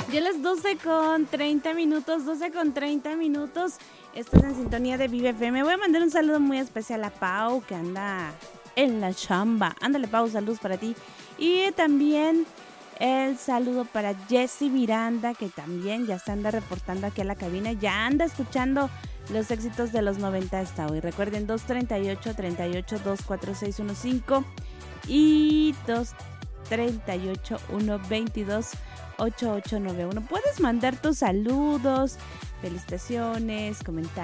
Ya las 12:30, 12:30. Estás en sintonía de Vive FM. Voy a mandar un saludo muy especial a Pau, que anda en la chamba. Ándale, Pau, saludos para ti. Y también el saludo para Jessy Miranda, que también ya se anda reportando aquí a la cabina. Ya anda escuchando los éxitos de los 90 hasta hoy. Recuerden, 238-24615 y 238-122-8891. Puedes mandar tus saludos, felicitaciones, comentarios.